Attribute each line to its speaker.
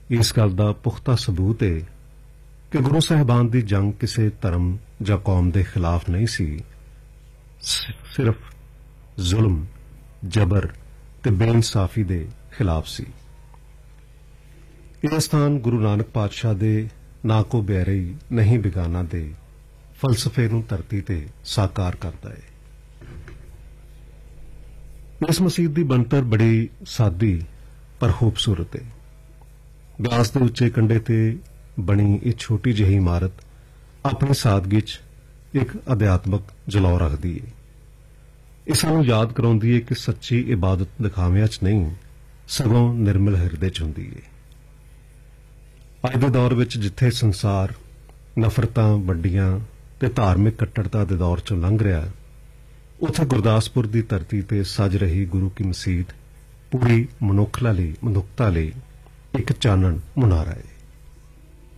Speaker 1: ਇਸ ਗੱਲ ਦਾ ਪੁਖਤਾ ਸਬੂਤ ਹੈ ਕਿ ਗੁਰੂ ਸਾਹਿਬਾਨ ਦੀ ਜੰਗ ਕਿਸੇ ਧਰਮ ਜਾਂ ਕੌਮ ਦੇ ਖਿਲਾਫ ਨਹੀਂ ਸੀ, ਸਿਰਫ ਜ਼ੁਲਮ, ਜਬਰ ਤੇ ਬੇਇਨਸਾਫੀ ਦੇ ਖਿਲਾਫ ਸੀ। ਇਹ ਸਥਾਨ ਗੁਰੂ ਨਾਨਕ ਪਾਤਸ਼ਾਹ ਦੇ ਨਾ ਕੋ ਬੈਰੀ ਨਹੀਂ ਬਿਗਾਨਾ ਦੇ ਫਲਸਫੇ ਨੂੰ ਧਰਤੀ ਤੇ ਸਾਕਾਰ ਕਰਦਾ ਹੈ। ਇਸ ਮਸਜਿਦ ਦੀ ਬਣਤਰ ਬੜੀ ਸਾਦੀ ਪਰ ਖੂਬਸੂਰਤ ਹੈ। ਬਿਆਸ ਦੇ ਉੱਚੇ ਕੰਢੇ ਤੇ ਬਣੀ ਇਹ ਛੋਟੀ ਜਿਹੀ ਇਮਾਰਤ ਆਪਣੀ ਸਾਦਗੀ 'ਚ ਇੱਕ ਅਧਿਆਤਮਕ ਜਲੌ ਰੱਖਦੀ ਹੈ। ਇਹ ਸਾਨੂੰ ਯਾਦ ਕਰਾਉਂਦੀ ਹੈ ਕਿ ਸੱਚੀ ਇਬਾਦਤ ਦਿਖਾਵਿਆਂ 'ਚ ਨਹੀਂ, ਸਗੋਂ ਨਿਰਮਲ ਹਿਰਦੇ 'ਚ ਹੁੰਦੀ ਹੈ। ਅੱਜ ਦੇ ਦੌਰ ਵਿੱਚ ਜਿੱਥੇ ਸੰਸਾਰ ਨਫ਼ਰਤਾਂ, ਵੰਡੀਆਂ ਤੇ ਧਾਰਮਿਕ ਕੱਟੜਤਾ ਦੇ ਦੌਰ 'ਚੋਂ ਲੰਘ ਰਿਹਾ, ਉੱਥੇ ਗੁਰਦਾਸਪੁਰ ਦੀ ਧਰਤੀ ਤੇ ਸਜ ਰਹੀ ਗੁਰੂ ਕੀ ਮਸੀਤ ਪੂਰੀ ਮਨੁੱਖਤਾ ਲਈ ਇੱਕ ਚਾਨਣ ਮੁਨਾਰਾ ਹੈ।